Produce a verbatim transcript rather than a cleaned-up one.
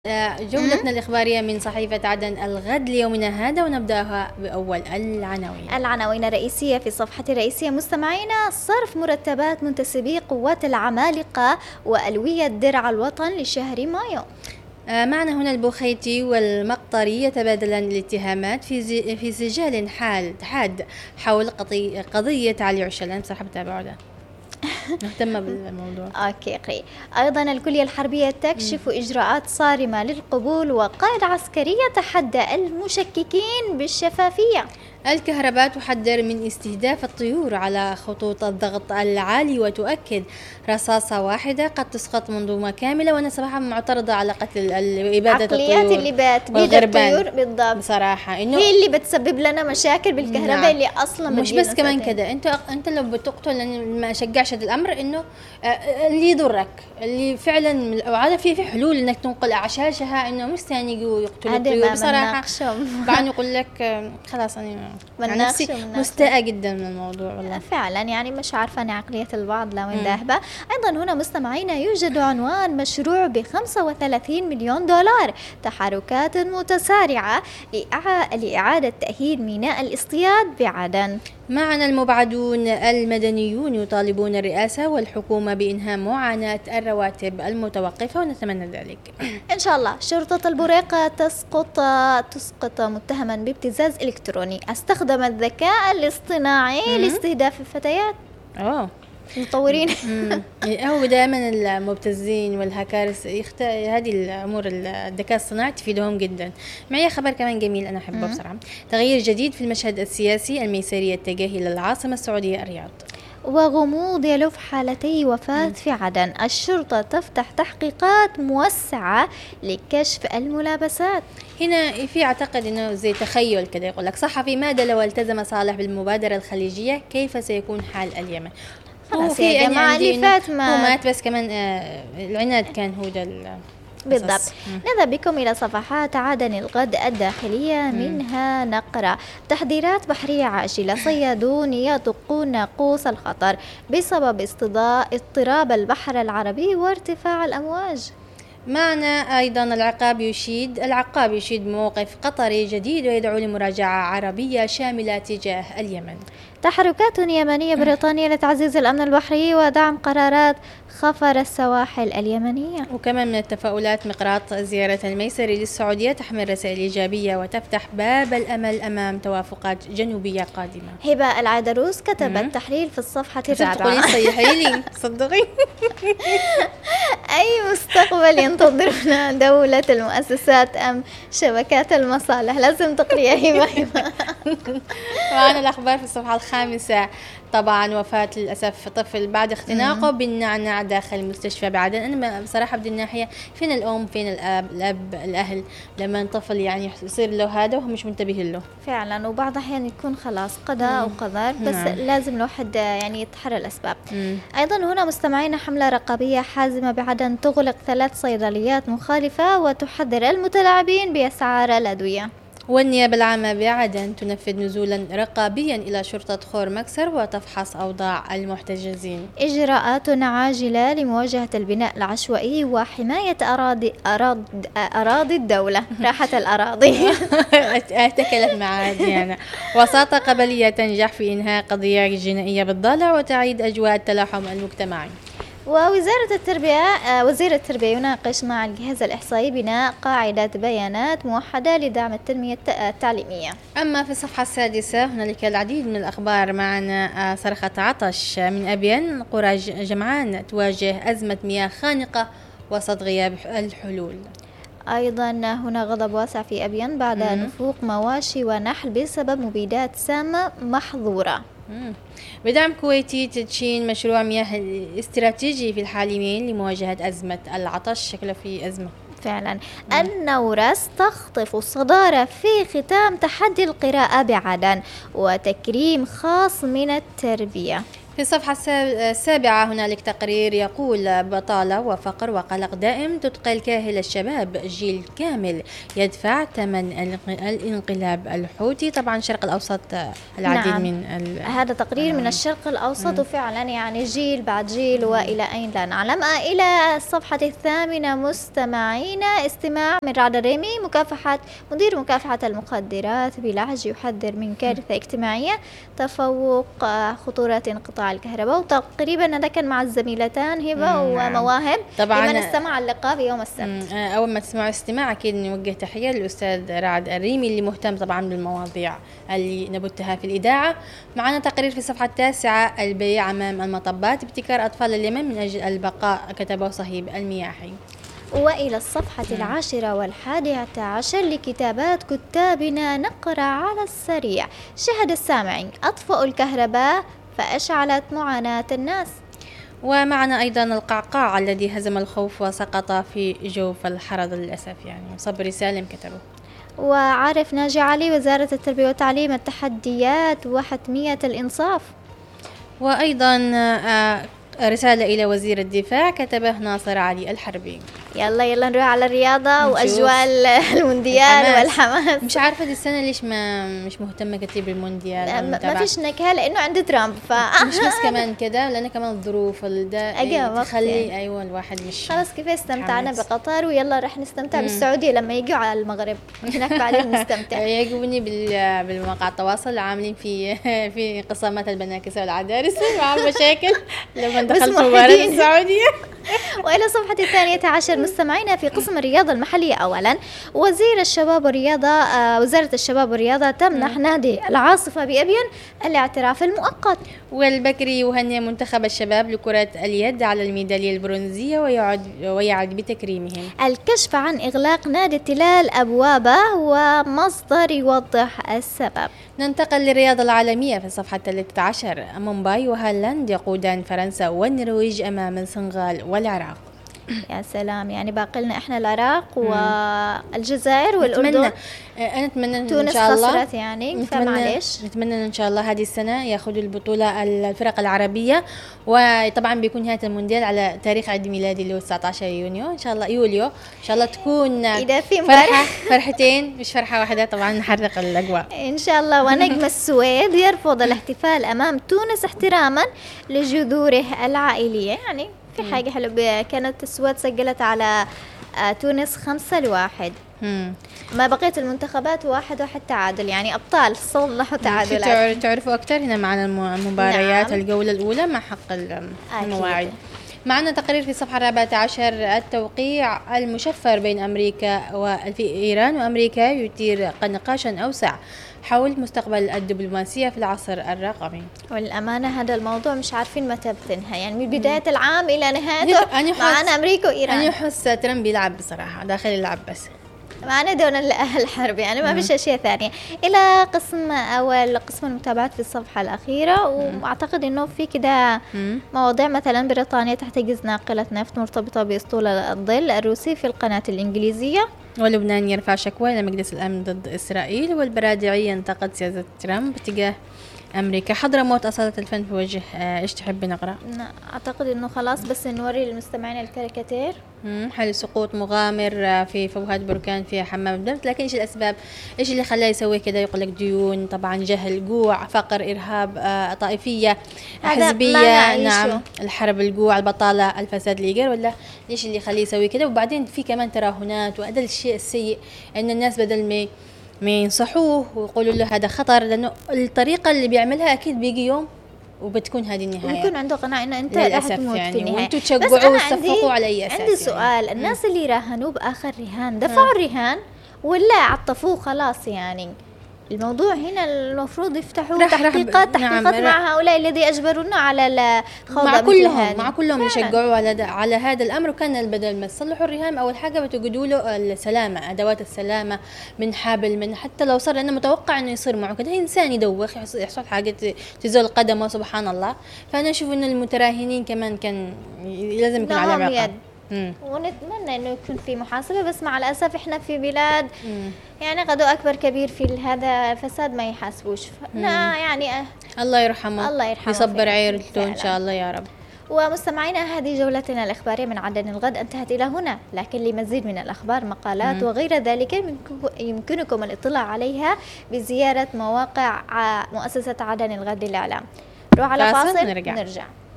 آه، جولتنا الإخبارية من صحيفة عدن الغد ليومنا هذا، ونبدأها بأول العناوين. العناوين الرئيسية في الصفحة الرئيسية مستمعينا: صرف مرتبات منتسبي قوات العمالقة وألوية درع الوطن لشهر مايو. آه، معنا هنا البوخيتي والمقطري يتبادلان الاتهامات في في سجال حال حاد حول قضية علي عشلان. بصراحة بتابعه ده مهتمة بالموضوع. أوكي قري. أيضا الكلية الحربية تكشف م. إجراءات صارمة للقبول، وقائد عسكري يتحدى المشككين بالشفافية. الكهرباء تحذر من استهداف الطيور على خطوط الضغط العالي، وتؤكد رصاصة واحدة قد تسقط منظومة كاملة. وأنا صراحة معترضة على قتل إبادة الطيور. عقليات اللي بتبيد الطيور بالضبط بصراحة إنه هي اللي بتسبب لنا مشاكل بالكهرباء. نعم. اللي أصلا مش بس كمان كده، أنت أنت لو بتقتل، ما أشجعش هذا الأمر، إنه اللي يضرك اللي فعلا، وعلى في في حلول إنك تنقل أعشاشها، إنه مش ثاني يقتلوا الطيور. بصراحة بعد يقول لك خلاص أنا يعني نفسي مستاءة جدا من الموضوع والله. فعلا يعني مش عارفة أن عقلية البعض لوين ذاهبة. أيضا هنا مستمعينا يوجد عنوان: مشروع بخمسة وثلاثين مليون دولار، تحركات متسارعة لإعادة تأهيل ميناء الاصطياد بعدن. معنا المبعدون المدنيون يطالبون الرئاسة والحكومة بإنهاء معاناة الرواتب المتوقفة، ونتمنى ذلك إن شاء الله. شرطة البريقة تسقط تسقط متهما بابتزاز إلكتروني استخدم الذكاء الاصطناعي لاستهداف الفتيات. أوه مطورين. هو دائما المبتزين والهاكرز يخت... هذه الامور الذكاء الصناعي تفيدهم جدا. معي خبر كمان جميل انا احبه بصراحه: تغيير جديد في المشهد السياسي، الميسريه الاتجاه الى العاصمه السعوديه الرياض. وغموض يلف حالتي وفاة في عدن، الشرطة تفتح تحقيقات موسعة لكشف الملابسات. هنا في اعتقد انه زي تخيل كده، يقول لك صحفي: ماذا لو التزم صالح بالمبادرة الخليجية؟ كيف سيكون حال اليمن؟ خلاص يا جماعة اللي فات ما هو مات، بس كمان آه العناد كان هو ده بالضبط. نذهب بكم إلى صفحات عدن الغد الداخلية. منها نقرأ: تحذيرات بحرية عاجلة، صيادون يدقون ناقوس الخطر بسبب اضطراب البحر العربي وارتفاع الأمواج. معنا أيضا العقاب يشيد العقاب يشيد موقف قطري جديد، ويدعو لمراجعة عربية شاملة تجاه اليمن. تحركات يمنية بريطانية لتعزيز الأمن البحري ودعم قرارات خفر السواحل اليمنية. وكمان من التفاؤلات مقراط زيارة الميسري للسعودية تحمل رسائل إيجابية وتفتح باب الأمل أمام توافقات جنوبية قادمة. هبة العيدروس كتبت تحليل في الصفحة الرابعة. تقولي صيحي لي صدقي. أي مستقبل ينتظرنا؟ دولة المؤسسات أم شبكات المصالح؟ لازم تقريها هبة. معنا الأخبار في الصفحة الخامسة. طبعا وفاة للأسف طفل بعد اختناقه بالنعناع داخل المستشفى بعدن. أنا بصراحة بدي الناحية فين الأم فين الأب الأب الأهل لما طفل يعني يصير له هذا وهم مش منتبه له فعلا. وبعض الأحيان يكون خلاص قضاء وقدر، بس نعم. لازم الواحد يعني يتحرى الأسباب. مم. أيضا هنا مستمعين حملة رقابية حازمة بعدن تغلق ثلاث صيدليات مخالفة وتحذر المتلاعبين بأسعار الأدوية. والنيابة العامة بعدن تنفذ نزولا رقابيا إلى شرطة خور مكسر وتفحص أوضاع المحتجزين. إجراءات عاجلة لمواجهة البناء العشوائي وحماية أراضي أراضي, أراضي الدولة. راحة الأراضي. أتكلم مع ديانا. وساطة قبلية تنجح في إنهاء قضية جنائية بالضالع وتعيد أجواء التلاحم المجتمعي. ووزارة التربية وزير التربية يناقش مع الجهاز الإحصائي بناء قاعدة بيانات موحدة لدعم التنمية التعليمية. أما في الصفحة السادسة هنالك العديد من الأخبار. معنا صرخة عطش من أبين، قرى جمعان تواجه أزمة مياه خانقة وسط غياب الحلول. أيضا هنا غضب واسع في أبين بعد مم. نفوق مواشي ونحل بسبب مبيدات سامة محظورة. مم. بدعم كويتي تدشين مشروع مياه استراتيجي في الحالمين لمواجهة أزمة العطش. شكله في أزمة فعلا. مم. النورس تخطف الصدارة في ختام تحدي القراءة بعدن وتكريم خاص من التربية. في الصفحة السابعة هنالك تقرير يقول: بطالة وفقر وقلق دائم تثقل كاهل الشباب، جيل كامل يدفع ثمن الانقلاب الحوثي. طبعا الشرق الأوسط العديد نعم. من هذا تقرير من الشرق الأوسط، وفعلا يعني جيل بعد جيل وإلى أين لا نعلم. إلى الصفحة الثامنة مستمعينا، استماع من رعد الريمي: مكافحة مدير مكافحة المخدرات بلهج يحذر من كارثة اجتماعية تفوق خطورة انقطاع الكهرباء. وتقريبا هذا كان مع الزميلتان هبة ومواهب. طبعا لمن استمع اللقاء في يوم السبت. أول ما تسمعوا استماع أكيد نوجه تحية للأستاذ رعد الريمي اللي مهتم طبعا بالمواضيع اللي نبتها في الإذاعة. معنا تقرير في الصفحة التاسعة: البيع أمام المطبات ابتكار أطفال اليمن من أجل البقاء، كتبه صهيب المياحي. وإلى الصفحة العاشرة والحادية عشر لكتابات كتابنا، نقرأ على السريع: شهد السامعين أطفأوا الكهرباء فأشعلت معاناة الناس. ومعنا أيضا القعقاع الذي هزم الخوف وسقط في جوف الحرض للأسف، يعني صبري سالم كتبه. وعارف ناجي علي: وزارة التربية والتعليم التحديات وحتمية الإنصاف. وأيضا رسالة إلى وزير الدفاع، كتبه ناصر علي الحربي. يلا يلا نروح على الرياضة وأجواء المونديال والحماس. مش عارفة دي السنة ليش ما مش مهتمة كتير بالمونديال، ما فيش نكهة لأنه عند ترامب. ف مش بس كمان كده، لأن كمان الظروف ده تخلي أيوة الواحد مش خلاص. كيف استمتعنا بقطر، ويلا رح نستمتع بالسعودية لما يجوا على المغرب، هناك بعدين نستمتع. يعجبني بالمواقع التواصل عاملين في في انقسامات البناكسة والعدارس مع مشاكل لما دخلت مباراة السعودية. وإلى صفحة الثانية عشر مستمعينا في قسم الرياضة المحلية. أولا، وزير الشباب والرياضة آه وزارة الشباب والرياضة تمنح نادي العاصفة بأبين الاعتراف المؤقت. والبكري يهنئ منتخب الشباب لكرة اليد على الميدالية البرونزية ويعد ويعد بتكريمهم. الكشف عن إغلاق نادي التلال أبوابه ومصدر يوضح السبب. ننتقل للرياضة العالمية في الصفحة الثالثة عشر: مومباي وهالاند يقودان فرنسا والنرويج أمام السنغال والعراق. يا سلام، يعني باقي لنا احنا العراق والجزائر والاردن. انا اتمنى تونس ان شاء الله خسرت، يعني فمعليش. نتمنى ان شاء الله هذه السنه ياخذوا البطوله الفرق العربيه، وطبعا بيكون نهايه المونديال على تاريخ عيد ميلادي اللي هو تسعة عشر يونيو ان شاء الله يوليو ان شاء الله تكون اذا في فرحه فرحتين مش فرحه واحده، طبعا نحرق الاجواء ان شاء الله. ونجم السويد يرفض الاحتفال امام تونس احتراما لجذوره العائليه. يعني في حاجة حلوة، كانت السويد سجلت على تونس خمسة لواحد. مم. ما بقيت المنتخبات واحد واحد تعادل، يعني أبطال صلحوا تعادل. تعرفوا أكثر هنا معنا المباريات. نعم. الجولة الأولى مع حق المواعيد. معنا تقرير في الصفحة الرابعة عشر: التوقيع المشفر بين أمريكا وفي إيران وأمريكا يثير نقاشا أوسع حول مستقبل الدبلوماسية في العصر الرقمي. والأمانة هذا الموضوع مش عارفين متى بتنهي، يعني من بداية العام إلى نهايته معنا أمريكا وإيران. أنا أحس ترامب يلعب بصراحة داخل يلعب بس معنا دون الحرب، يعني ما فيش أشياء ثانية. إلى قسم أول قسم المتابعات في الصفحة الأخيرة، وأعتقد إنه في كده مواضيع، مثلا بريطانيا تحتجز ناقلة نفط مرتبطة بأسطول الظل الروسي في القناة الإنجليزية. ولبنان يرفع شكوى إلى مجلس الأمن ضد إسرائيل. والبرادعي ينتقد سياسة ترامب تجاه أمريكا. حضرموت أصالة الفن في وجه إيش تحبي نقرأ؟ أعتقد إنه خلاص بس نوري للمستمعين الكاريكاتير. حل سقوط مغامر في فوهاد بركان في حمام الدمت، لكن إيش الأسباب؟ إيش اللي خلاه يسوي كده؟ يقول لك ديون، طبعا جهل، جوع، فقر، إرهاب، آه، طائفية، حزبية، نعم، الحرب، الجوع، البطالة، الفساد اللي ولا إيش اللي خليه يسوي كده؟ وبعدين في كمان تراهنات. وهذا الشيء السيء إن الناس بدل ما ما ينصحوه ويقولوا له هذا خطر، لأنه الطريقة اللي بيعملها أكيد بيجي يوم وبتكون هذه النهاية. ويكون عنده قناعة إنه أنت راح تموت يعني في النهاية. وأنتوا تشجعوا وتصفقوا على أي أساس؟ عندي سؤال، يعني الناس اللي راهنوا بآخر رهان دفعوا الرهان ولا عطفوه خلاص؟ يعني الموضوع هنا المفروض يفتحوا تحقيقات تحقيقات نعم مع هؤلاء الذي أجبرونا على الخوض مع كلهم مع كلهم اللي شجعوا على على هذا الأمر. وكان بدل ما تصلحوا الرهان أول حاجة بتوجدوا له السلامة، أدوات السلامة، من حبل، من حتى لو صار لأنه متوقع إنه يصير معه كده إنسان يدوخ يحصل حاجة تزول قدمه سبحان الله. فأنا أشوف إنه المتراهنين كمان كان لازم يكون على علاقة. ونتمنى انه يكون في محاسبه، بس مع الاسف احنا في بلاد مم. يعني غدو اكبر كبير في هذا الفساد ما يحاسبوش. يعني أه الله يرحمه، الله يرحمه يصبر عيلته ان شاء الله يا رب. ومستمعينا، هذه جولتنا الإخبارية من عدن الغد انتهت إلى هنا، لكن لمزيد من الأخبار مقالات مم. وغير ذلك يمكنكم الاطلاع عليها بزيارة مواقع مؤسسة عدن الغد للإعلام. نروح على فاصل نرجع, نرجع.